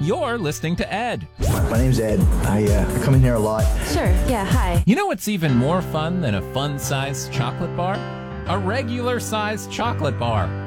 You're listening to Ed. My name's Ed. I come in here a lot. Sure, yeah, hi. You know what's even more fun than a fun-sized chocolate bar? A regular-sized chocolate bar.